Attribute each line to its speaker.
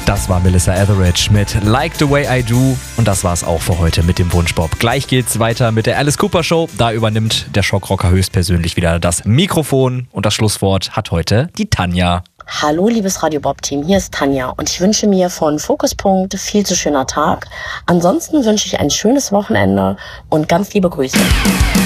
Speaker 1: Das war Melissa Etheridge mit Like the Way I Do. Und das war's auch für heute mit dem Wunschbob. Gleich geht's weiter mit der Alice Cooper Show. Da übernimmt der Schockrocker höchstpersönlich wieder das Mikrofon. Und das Schlusswort hat heute die Tanja.
Speaker 2: Hallo liebes Radio Bob Team, hier ist Tanja und ich wünsche mir von Fokuspunkt viel zu schöner Tag. Ansonsten wünsche ich ein schönes Wochenende und ganz liebe Grüße.